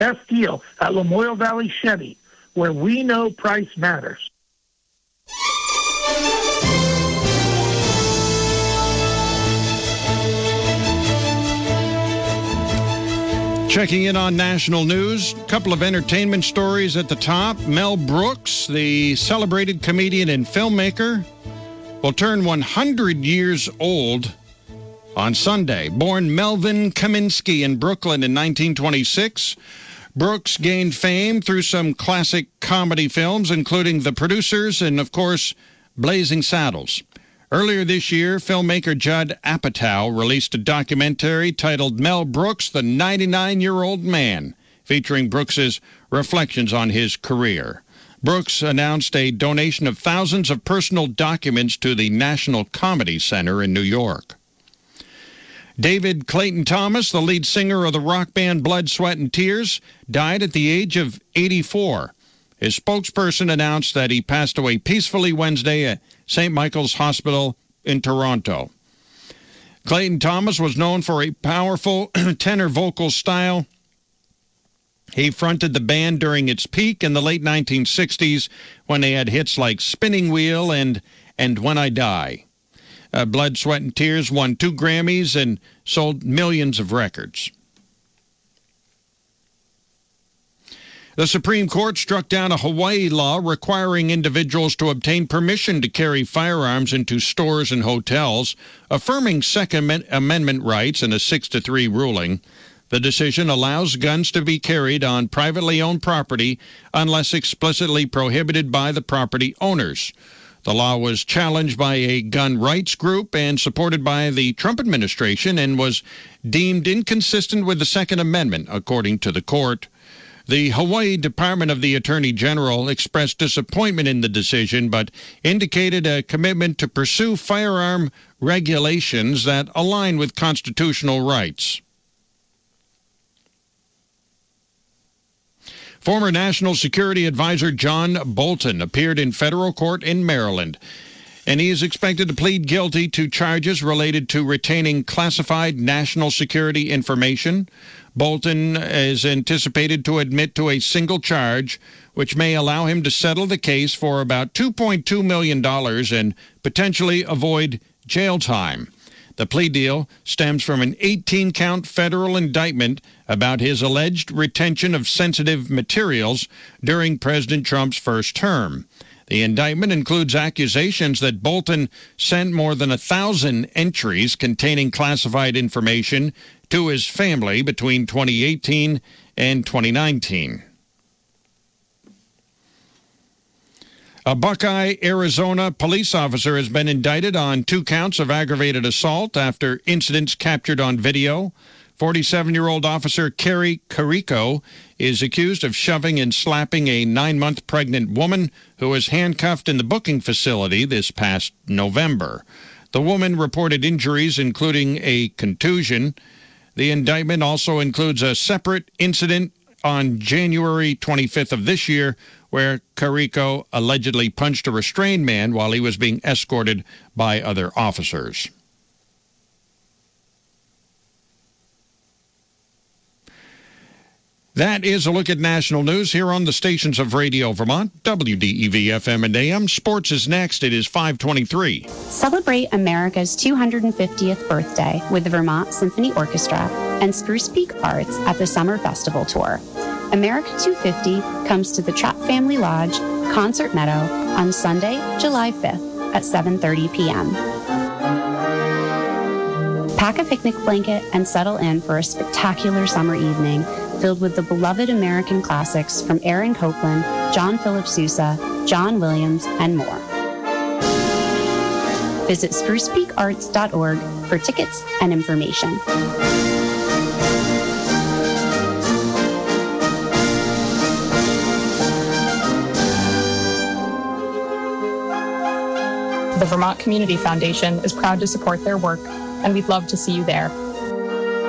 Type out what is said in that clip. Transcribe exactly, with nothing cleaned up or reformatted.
best deal at Lamoille Valley Chevy, where we know price matters. Checking in on national news, a couple of entertainment stories at the top. Mel Brooks, the celebrated comedian and filmmaker, will turn one hundred years old on Sunday. Born Melvin Kaminsky in Brooklyn in nineteen twenty-six, Brooks gained fame through some classic comedy films, including The Producers and, of course, Blazing Saddles. Earlier this year, filmmaker Judd Apatow released a documentary titled Mel Brooks, the ninety-nine-Year-Old Man, featuring Brooks's reflections on his career. Brooks announced a donation of thousands of personal documents to the National Comedy Center in New York. David Clayton Thomas, the lead singer of the rock band Blood, Sweat and Tears, died at the age of eighty-four. His spokesperson announced that he passed away peacefully Wednesday at Saint Michael's Hospital in Toronto. Clayton Thomas was known for a powerful tenor vocal style. He fronted the band during its peak in the late nineteen sixties when they had hits like Spinning Wheel and And When I Die. Uh, Blood, Sweat and Tears won two Grammys and sold millions of records. The Supreme Court struck down a Hawaii law requiring individuals to obtain permission to carry firearms into stores and hotels, affirming Second Amendment rights in a six to three ruling. The decision allows guns to be carried on privately owned property unless explicitly prohibited by the property owners. The law was challenged by a gun rights group and supported by the Trump administration and was deemed inconsistent with the Second Amendment, according to the court. The Hawaii Department of the Attorney General expressed disappointment in the decision, but indicated a commitment to pursue firearm regulations that align with constitutional rights. Former National Security Advisor John Bolton appeared in federal court in Maryland, and he is expected to plead guilty to charges related to retaining classified national security information. Bolton is anticipated to admit to a single charge, which may allow him to settle the case for about two point two million dollars and potentially avoid jail time. The plea deal stems from an eighteen-count federal indictment about his alleged retention of sensitive materials during President Trump's first term. The indictment includes accusations that Bolton sent more than a thousand entries containing classified information to his family between twenty eighteen and twenty nineteen. A Buckeye, Arizona police officer has been indicted on two counts of aggravated assault after incidents captured on video. forty-seven-year-old officer Kerry Carrico is accused of shoving and slapping a nine-month pregnant woman who was handcuffed in the booking facility this past November. The woman reported injuries, including a contusion. The indictment also includes a separate incident on January twenty-fifth of this year, where Carrico allegedly punched a restrained man while he was being escorted by other officers. That is a look at national news here on the stations of Radio Vermont, W D E V F M and A M. Sports is next. It is five twenty-three. Celebrate America's two hundred fiftieth birthday with the Vermont Symphony Orchestra and Spruce Peak Arts at the Summer Festival Tour. America two fifty comes to the Trapp Family Lodge, Concert Meadow, on Sunday, July fifth at seven thirty p.m. Pack a picnic blanket and settle in for a spectacular summer evening filled with the beloved American classics from Aaron Copland, John Philip Sousa, John Williams, and more. Visit spruce peak arts dot org for tickets and information. The Vermont Community Foundation is proud to support their work, and we'd love to see you there.